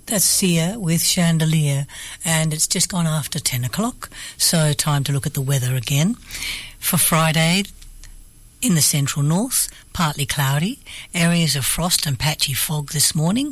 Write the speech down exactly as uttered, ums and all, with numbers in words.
That's Sia with Chandelier, and it's just gone after ten o'clock, so time to look at the weather again. For Friday, in the central north, partly cloudy, areas of frost and patchy fog this morning.